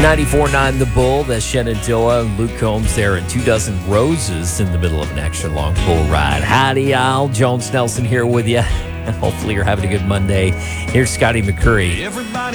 94.9 The Bull, that's Shenandoah, Luke Combs there, and 24 Roses in the middle of an extra long bull ride. Howdy, y'all. Jones Nelson here with you. Hopefully you're having a good Monday. Here's Scotty McCurry. Everybody